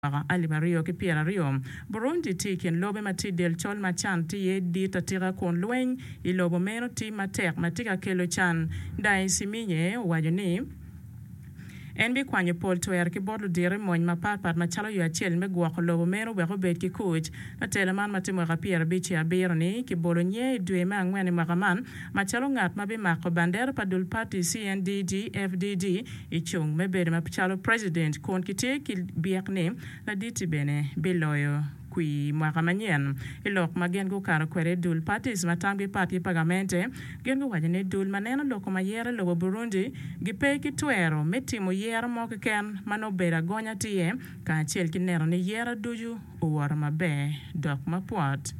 Alibario ki Pierario. Burundi tikin lobe mati del chol machan ti ye di tatira kon lueng I lobo meno ti matek matika kelo chan dai siminye wajoni NB kwanyo pol toer ki bodu dire moñ ma pat machalo yu achiel me gwoko lobo meno weko bet ki kuch na teleman matimo rapier bichi abirni ki bolo nye dwe ma angwene makaman machalo ngat mabi mako bander padul party CNDD FDD ichung me bede machalo president kon kite ki biakne na diti bene biloyo kui mwaka manyen ilok magen go karo kwere dul parties matambi party pagamente gen go wajene dul maneno loko mayere lobo Burundi gipe ki twero metimo yera moko ken mano bera gonya tie ka achiel ki nero ni yera duju uwar mabe dok mapwat.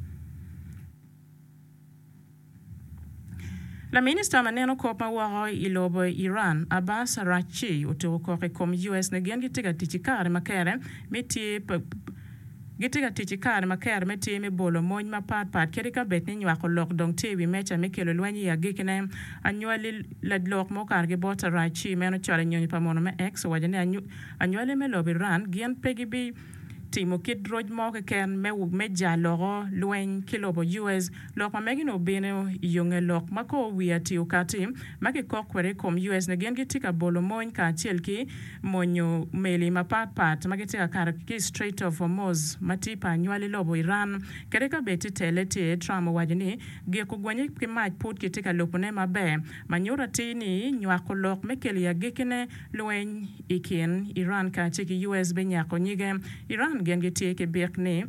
La ministra maneno kopa waro ilobo Iran Abbas Araghchi utoko koke kom US ne gen gitiga tichikare makere metie gitiga tichikare makere metie me bolo moñ ma pat kerika bet ni nywa ko lok dong tewi mecha mekelo lwanyi ya gikene anywali ladlok mokar ge bota Araghchi meno chore nyoni pamono me ex wajane anywali me lobo Iran gen pegi bi timo kit roj moke ken me jalogo lwen kilobo US lok mamegi no bene yonge lok mako wiati ukati maki kokwere kom US ne gen gitika bolo moñ ka achiel ki monyo meli ma pat maki tika kar ki Strait of Hormuz matipa nywali lobo Iran kereka beti telete Trump wajini ge kugwenye ki mach put kitika lopone mabe manyura tini nywako lok mekeli ya gikine lwen ikin Iran ka chiki US benyako nyige Iran gen gitieke birkne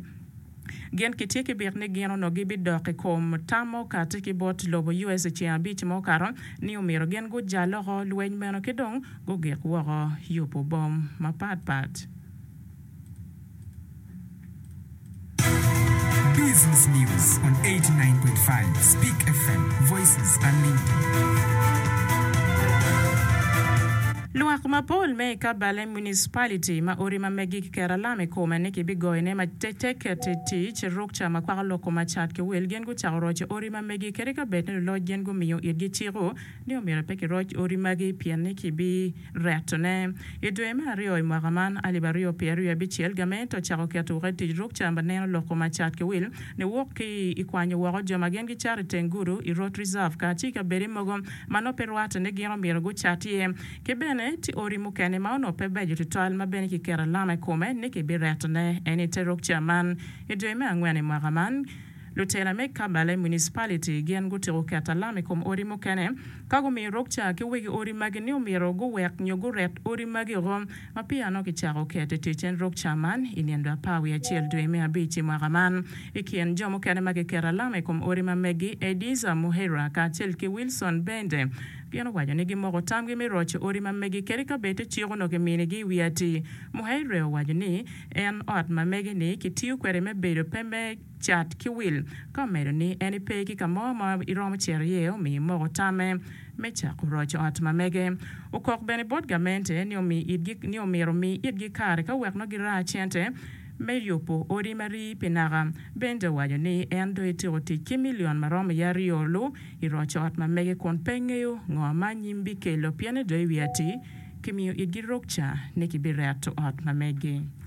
gen no gibi doke kom tamo kati ki bot lobo US chia bich mo karon ni umiro gen go jalo lwen meno kidong go gek woro yupo bom mapat. Business News on 89.5 Speak FM, Voices Unlimited. Luak mapol me kabale municipality ma ori ma megi Kerala me koma ne ki bigoyne ma teke tich rokcha ma kwa loko ma chat ke wel gen go chawroche ori ma megi kereka betne lo gen go miyo irgi chiro ni omira peke roch ori magi piane ki bi retone edwe ma rio imagaman alibario peru ya bichel gamento charo ke to reti rokcha ma ne loko ma chat ke wel ne woki ikwanyo woro joma gen gi charite nguru I rot reserve ka chika beri mogom mano perwate ne gero mira go chatie ke bene ti ori mukene ma ono pe bejo tutal ma bene ki Kerala me kome ne ki biretone eni terok chairman edwe me angwene magaman Lutela me kabale municipality gen go tero katala me kom ori mukene kago mi rokcha ki wegi ori magini umiro go wek nyogo ret ori magi rom ma pia no ki charo kete tichen rokcha man inienda pawi ya chiel dwe me abichi magaman ikien jomo kene magi Kerala me kom ori ma megi Ediza Muhera ka chiel ki Wilson Bende Piano wajo nigi moko tamgi mi roche ori ma megi kerika bete chiro no ke mine gi wiati Muhera wajo ni en ot ma megi ni ki tiu kwere me bedo pembe chat ki wil kamero ni eni peki kamo ma iromo cherie mi moko tame mecha roche ot ma mege ukok bene bot gamente ni omiro mi idgi kare ka wek no gira chente Mediopo ori mari pinaga bende wajo ni endo iti ki million marom yari yolo irocho at ma mege kon pengeyo ngoma nyimbi kelo piane do wiati kimi igirokcha neki birato at ma mege